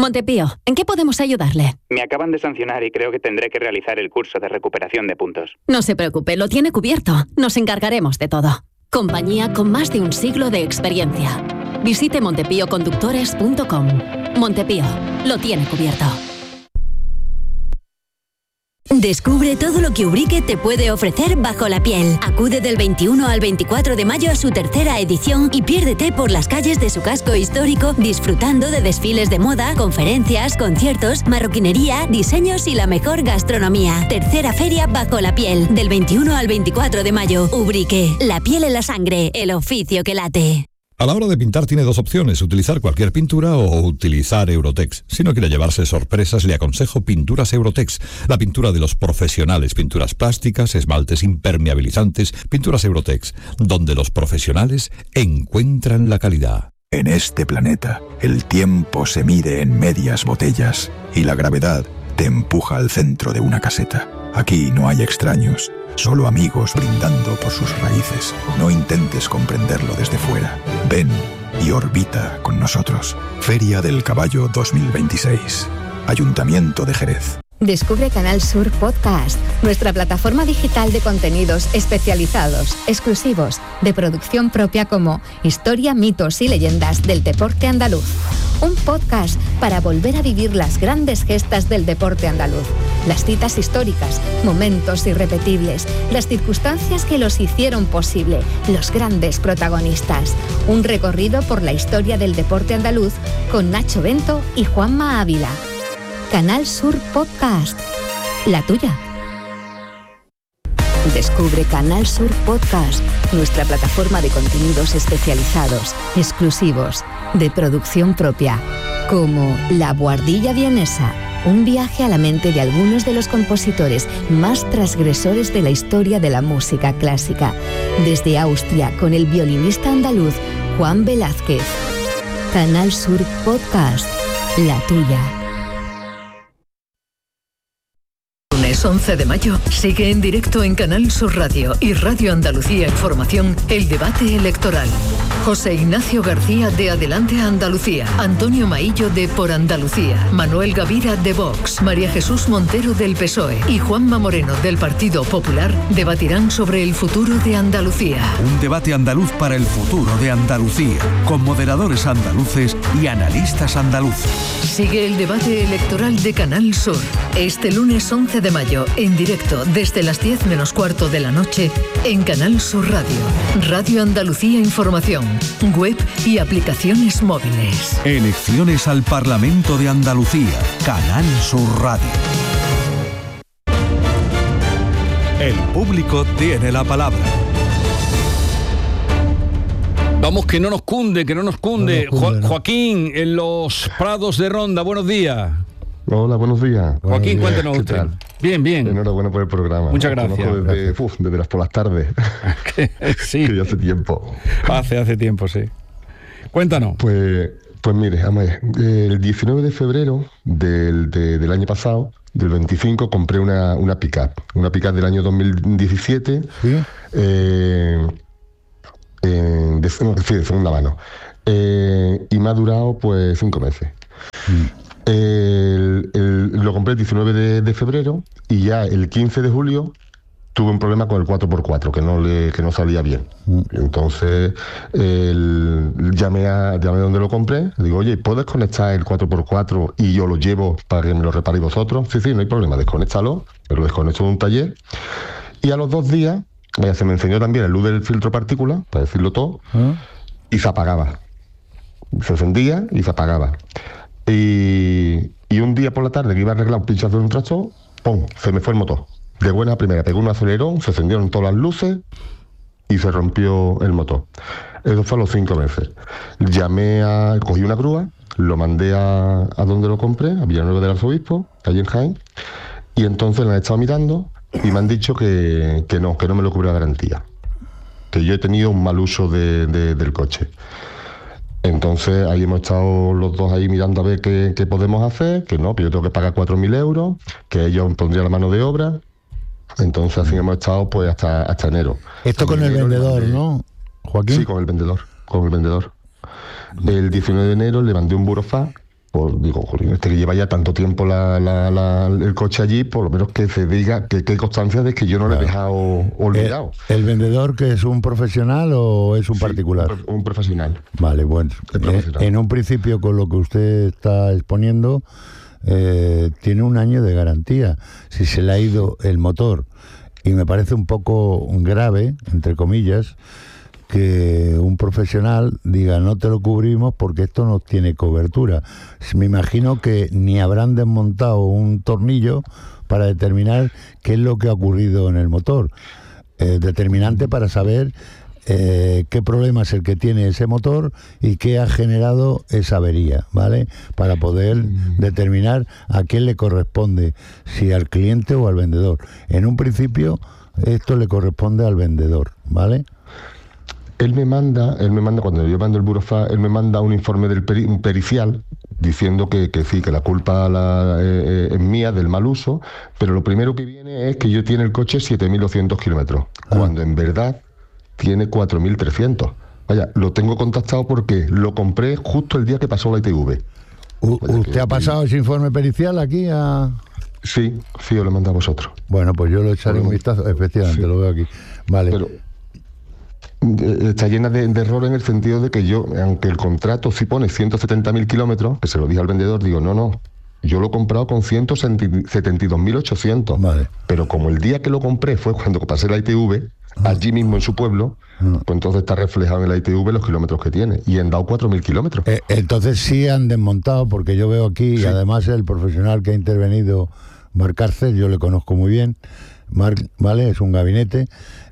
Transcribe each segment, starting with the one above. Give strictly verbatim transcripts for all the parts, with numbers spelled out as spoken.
Montepío, ¿en qué podemos ayudarle? Me acaban de sancionar y creo que tendré que realizar el curso de recuperación de puntos. No se preocupe, lo tiene cubierto. Nos encargaremos de todo. Compañía con más de un siglo de experiencia. Visite montepío conductores punto com. Montepío, lo tiene cubierto. Descubre todo lo que Ubrique te puede ofrecer bajo la piel. Acude del veintiuno al veinticuatro de mayo a su tercera edición y piérdete por las calles de su casco histórico disfrutando de desfiles de moda, conferencias, conciertos, marroquinería, diseños y la mejor gastronomía. Tercera feria bajo la piel, del veintiuno al veinticuatro de mayo. Ubrique, la piel en la sangre, el oficio que late. A la hora de pintar tiene dos opciones, utilizar cualquier pintura o utilizar Eurotex. Si no quiere llevarse sorpresas, le aconsejo Pinturas Eurotex, la pintura de los profesionales, pinturas plásticas, esmaltes impermeabilizantes, Pinturas Eurotex, donde los profesionales encuentran la calidad. En este planeta, el tiempo se mide en medias botellas y la gravedad te empuja al centro de una caseta. Aquí no hay extraños, solo amigos brindando por sus raíces. No intentes comprenderlo desde fuera. Ven y orbita con nosotros. Feria del Caballo dos mil veintiséis. Ayuntamiento de Jerez. Descubre Canal Sur Podcast, nuestra plataforma digital de contenidos especializados, exclusivos, de producción propia como Historia, mitos y leyendas del deporte andaluz. Un podcast para volver a vivir las grandes gestas del deporte andaluz, las citas históricas, momentos irrepetibles, las circunstancias que los hicieron posible, los grandes protagonistas. Un recorrido por la historia del deporte andaluz con Nacho Bento y Juanma Ávila. Canal Sur Podcast, la tuya. Descubre Canal Sur Podcast, nuestra plataforma de contenidos especializados, exclusivos, de producción propia, como La Buhardilla Vienesa, un viaje a la mente de algunos de los compositores más transgresores de la historia de la música clásica, desde Austria con el violinista andaluz Juan Velázquez. Canal Sur Podcast, la tuya. Lunes once de mayo, sigue en directo en Canal Sur Radio y Radio Andalucía Información el debate electoral. José Ignacio García de Adelante Andalucía, Antonio Maillo de Por Andalucía, Manuel Gavira de Vox, María Jesús Montero del P S O E y Juanma Moreno del Partido Popular debatirán sobre el futuro de Andalucía. Un debate andaluz para el futuro de Andalucía, con moderadores andaluces y analistas andaluces. Sigue el debate electoral de Canal Sur, este lunes once de mayo, en directo desde las diez menos cuarto de la noche, en Canal Sur Radio, Radio Andalucía Información, web y aplicaciones móviles. Elecciones al Parlamento de Andalucía, Canal Sur Radio. El público tiene la palabra. Vamos, que no nos cunde, que no nos cunde. No nos cunde Jo- Joaquín, en los Prados de Ronda, buenos días. Hola, buenos días. Joaquín, buenos días. cuéntanos usted. Tal? Bien, bien. Enhorabuena por el programa. Muchas gracias. Desde, gracias. Uf, desde las por las tardes. Sí. Que ya hace tiempo. Hace, hace tiempo, sí. Cuéntanos. Pues, pues mire, a ver, el diecinueve de febrero del, de, del año pasado, del veinticinco, compré una, una pick-up. Una pick-up del año dos mil diecisiete. ¿Sí? Eh, eh, de, no, de segunda mano. Eh, y me ha durado pues cinco meses. Mm. El, el, lo compré el diecinueve de, de febrero y ya el quince de julio tuve un problema con el cuatro por cuatro que no le que no salía bien. Mm. Entonces el, llamé a llamé donde lo compré, digo, oye, ¿puedes conectar el cuatro por cuatro y yo lo llevo para que me lo reparéis vosotros? Sí, sí, no hay problema, desconéctalo. Me lo desconecto de un taller y a los dos días eh, se me encendió también el luz del filtro partícula, para decirlo todo, ¿Mm? y se apagaba. Se encendía y se apagaba. Y, y un día por la tarde que iba a arreglar un pinchazo de un tractor, ¡pum!, se me fue el motor. De buena primera, pegó un acelerón, se encendieron todas las luces y se rompió el motor. Eso fue a los cinco meses. Llamé a... Cogí una grúa, lo mandé a, a donde lo compré, a Villanueva del Arzobispo, allí en Jaén, y entonces la han estado mirando y me han dicho que, que no, que no me lo cubre la garantía. Que yo he tenido un mal uso de, de, del coche. Entonces ahí hemos estado los dos ahí mirando a ver qué, qué podemos hacer, que no, que yo tengo que pagar cuatro mil euros, que ellos pondrían la mano de obra. Entonces así hemos estado pues hasta, hasta enero. Esto con el vendedor, ¿no, Joaquín? Sí, con el vendedor, con el vendedor. El diecinueve de enero le mandé un burofax Pues digo, joder, este que lleva ya tanto tiempo la, la, la, el coche allí, por lo menos que se diga que, que hay constancia de que yo no claro. le he dejado olvidado. ¿El, el vendedor que es un profesional o es un sí, particular? Un, un profesional. Vale, bueno. Eh, en un principio, con lo que usted está exponiendo, eh, tiene un año de garantía. Si se le ha ido el motor, y me parece un poco grave, entre comillas, que un profesional diga no te lo cubrimos porque esto no tiene cobertura. Me imagino que ni habrán desmontado un tornillo para determinar qué es lo que ha ocurrido en el motor. Eh, determinante para saber eh, qué problema es el que tiene ese motor y qué ha generado esa avería, ¿vale? Para poder determinar a quién le corresponde, si al cliente o al vendedor. En un principio esto le corresponde al vendedor, ¿vale? Él me manda, él me manda cuando yo mando el burofax, él me manda un informe del peri, un pericial diciendo que, que sí, que la culpa la, eh, es mía del mal uso, pero lo primero que viene es que yo tiene el coche siete mil doscientos kilómetros, ah. cuando en verdad tiene cuatro mil trescientos. Vaya, lo tengo contactado porque lo compré justo el día que pasó la I T V. U, Vaya, ¿Usted que, ha pasado que... ese informe pericial aquí a...? Sí, sí, os lo mando a vosotros. Bueno, pues yo lo echaré un vistazo, efectivamente, sí. Lo veo aquí. Vale. Pero, está llena de, de error en el sentido de que yo, aunque el contrato sí pone ciento setenta mil kilómetros, que se lo dije al vendedor, digo, no, no, yo lo he comprado con ciento setenta y dos mil ochocientos. Vale. Pero como el día que lo compré fue cuando pasé la I T V, ah. allí mismo en su pueblo, ah. pues entonces está reflejado en la I T V los kilómetros que tiene. Y han dado cuatro mil kilómetros. Eh, entonces sí han desmontado, porque yo veo aquí, sí. Y además el profesional que ha intervenido, Marc Cárcel, yo le conozco muy bien. Marc, ¿vale? Es un gabinete.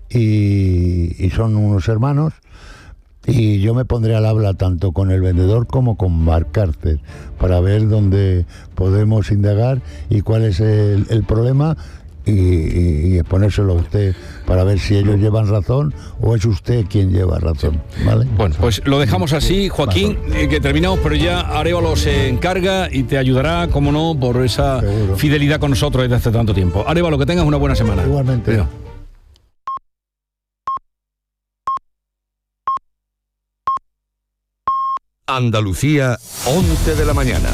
Y, y son unos hermanos, y yo me pondré al habla tanto con el vendedor como con Marc Cárcel para ver dónde podemos indagar y cuál es el, el problema y, y, y exponérselo a usted para ver si ellos llevan razón o es usted quien lleva razón, ¿vale? Bueno, pues lo dejamos así, Joaquín, eh, que terminamos, pero ya Arévalo se encarga y te ayudará, como no, por esa Seguro. Fidelidad con nosotros desde hace tanto tiempo. Arévalo, que tengas una buena semana. Igualmente. Adiós. Andalucía, once de la mañana.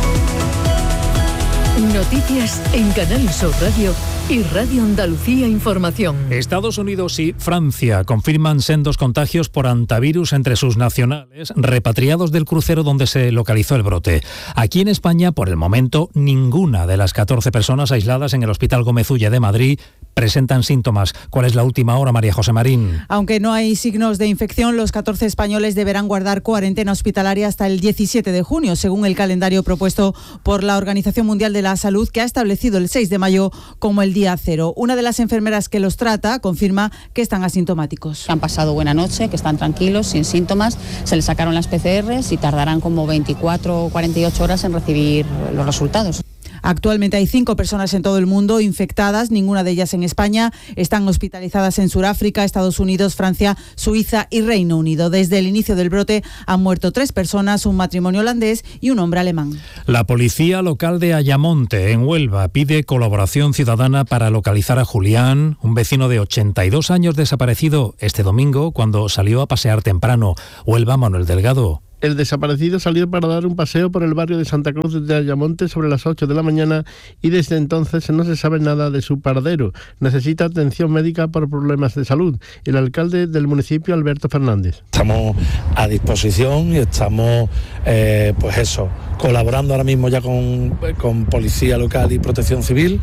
Noticias en Canal Sur Radio y Radio Andalucía Información. Estados Unidos y Francia confirman sendos contagios por hantavirus entre sus nacionales repatriados del crucero donde se localizó el brote. Aquí en España, por el momento, ninguna de las catorce personas aisladas en el Hospital Gómez Ulla de Madrid presentan síntomas. ¿Cuál es la última hora, María José Marín? Aunque no hay signos de infección, los catorce españoles deberán guardar cuarentena hospitalaria hasta el diecisiete de junio, según el calendario propuesto por la Organización Mundial de la Salud, que ha establecido el seis de mayo como el día cero. Una de las enfermeras que los trata confirma que están asintomáticos. Han pasado buena noche, que están tranquilos, sin síntomas, se les sacaron las P C Rs y tardarán como veinticuatro o cuarenta y ocho horas en recibir los resultados. Actualmente hay cinco personas en todo el mundo infectadas, ninguna de ellas en España. Están hospitalizadas en Sudáfrica, Estados Unidos, Francia, Suiza y Reino Unido. Desde el inicio del brote han muerto tres personas, un matrimonio holandés y un hombre alemán. La policía local de Ayamonte, en Huelva, pide colaboración ciudadana para localizar a Julián, un vecino de ochenta y dos años desaparecido este domingo cuando salió a pasear temprano. Huelva, Manuel Delgado. El desaparecido salió para dar un paseo por el barrio de Santa Cruz de Ayamonte sobre las ocho de la mañana y desde entonces no se sabe nada de su paradero. Necesita atención médica por problemas de salud. El alcalde del municipio, Alberto Fernández. Estamos a disposición y estamos, eh, pues eso, colaborando ahora mismo ya con, con Policía Local y Protección Civil,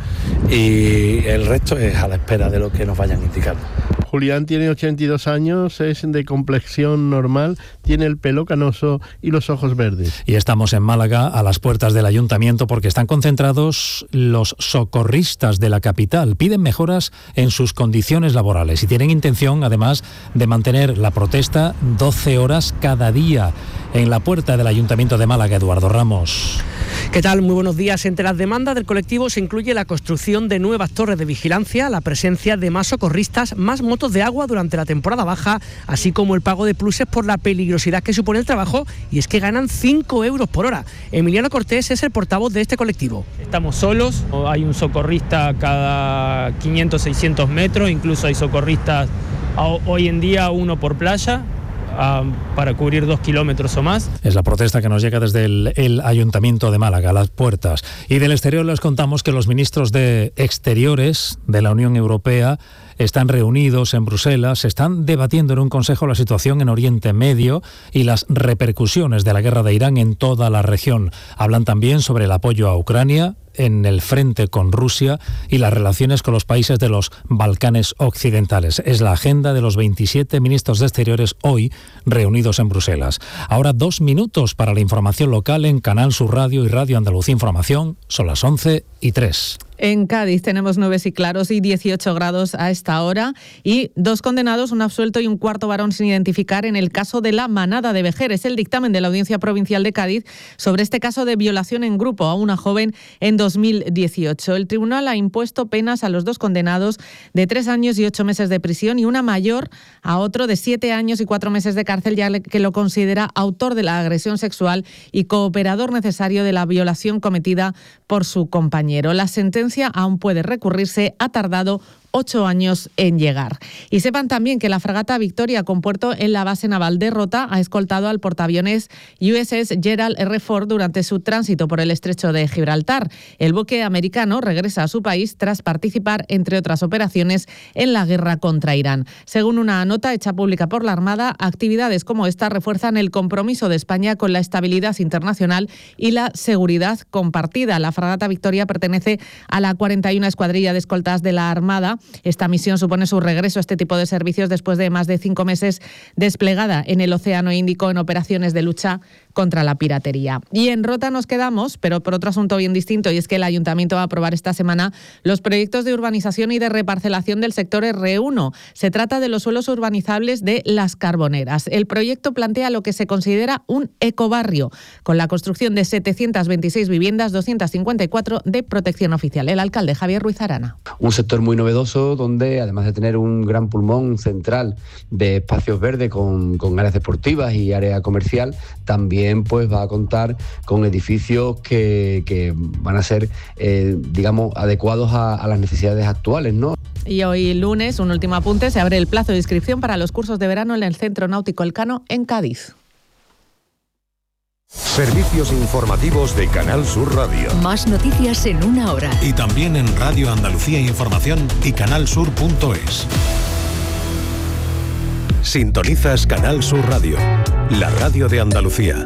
y el resto es a la espera de lo que nos vayan indicando. Julián tiene ochenta y dos años, es de complexión normal, tiene el pelo canoso y los ojos verdes. Y estamos en Málaga, a las puertas del ayuntamiento, porque están concentrados los socorristas de la capital. Piden mejoras en sus condiciones laborales y tienen intención, además, de mantener la protesta doce horas cada día. En la puerta del Ayuntamiento de Málaga, Eduardo Ramos. ¿Qué tal? Muy buenos días. Entre las demandas del colectivo se incluye la construcción de nuevas torres de vigilancia, la presencia de más socorristas, más motos de agua durante la temporada baja, así como el pago de pluses por la peligrosidad que supone el trabajo, y es que ganan cinco euros por hora. Emiliano Cortés es el portavoz de este colectivo. Estamos solos, hay un socorrista cada quinientos, seiscientos metros, incluso hay socorristas hoy en día uno por playa. a, para cubrir dos kilómetros o más. Es la protesta que nos llega desde el, el Ayuntamiento de Málaga, a las puertas. Y del exterior les contamos que los ministros de Exteriores de la Unión Europea están reunidos en Bruselas, están debatiendo en un consejo la situación en Oriente Medio y las repercusiones de la guerra de Irán en toda la región. Hablan también sobre el apoyo a Ucrania en el frente con Rusia y las relaciones con los países de los Balcanes occidentales. Es la agenda de los veintisiete ministros de Exteriores hoy reunidos en Bruselas. Ahora dos minutos para la información local en Canal Sur Radio y Radio Andalucía Información. Son las once y tres. En Cádiz tenemos nubes y claros y dieciocho grados a esta hora y dos condenados, un absuelto y un cuarto varón sin identificar en el caso de la manada de Vejer. Es el dictamen de la Audiencia Provincial de Cádiz sobre este caso de violación en grupo a una joven en dos mil dieciocho. El tribunal ha impuesto penas a los dos condenados de tres años y ocho meses de prisión y una mayor a otro de siete años y cuatro meses de cárcel, ya que lo considera autor de la agresión sexual y cooperador necesario de la violación cometida por su compañero. La sentencia aún puede recurrirse, ha tardado ocho años en llegar. Y sepan también que la fragata Victoria, con puerto en la base naval de Rota, ha escoltado al portaaviones U S S Gerald R. Ford durante su tránsito por el estrecho de Gibraltar. El buque americano regresa a su país tras participar, entre otras operaciones, en la guerra contra Irán. Según una nota hecha pública por la Armada, actividades como esta refuerzan el compromiso de España con la estabilidad internacional y la seguridad compartida. La fragata Victoria pertenece a la cuarenta y una Escuadrilla de Escoltas de la Armada. Esta misión supone su regreso a este tipo de servicios después de más de cinco meses desplegada en el Océano Índico en operaciones de lucha contra la piratería. Y en Rota nos quedamos, pero por otro asunto bien distinto, y es que el Ayuntamiento va a aprobar esta semana los proyectos de urbanización y de reparcelación del sector erre uno. Se trata de los suelos urbanizables de Las Carboneras. El proyecto plantea lo que se considera un ecobarrio, con la construcción de setecientas veintiséis viviendas, doscientas cincuenta y cuatro de protección oficial. El alcalde Javier Ruiz Arana. Un sector muy novedoso donde, además de tener un gran pulmón central de espacios verdes con, con áreas deportivas y área comercial, también pues va a contar con edificios que, que van a ser, eh, digamos, adecuados a, a las necesidades actuales, ¿no? Y hoy lunes, un último apunte, se abre el plazo de inscripción para los cursos de verano en el Centro Náutico Elcano en Cádiz. Servicios informativos de Canal Sur Radio. Más noticias en una hora. Y también en Radio Andalucía Información y canalsur punto es. Sintonizas Canal Sur Radio, la radio de Andalucía.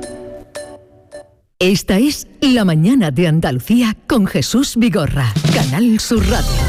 Esta es La Mañana de Andalucía con Jesús Vigorra. Canal Sur Radio.